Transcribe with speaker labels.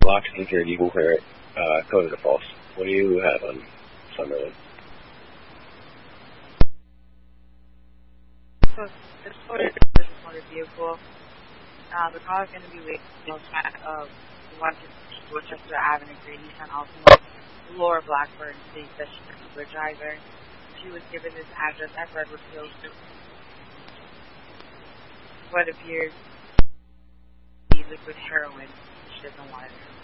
Speaker 1: locks injured, you will hear it code to false. What do you have on Summerlin?
Speaker 2: So this motor vehicle, the car is going to be waiting outside of 150 Worcester Avenue for Nissan Altima. Laura Blackburn states that she's an Uber driver. She was given this address at Redwood Hills. What appears to be liquid heroin. She doesn't want it.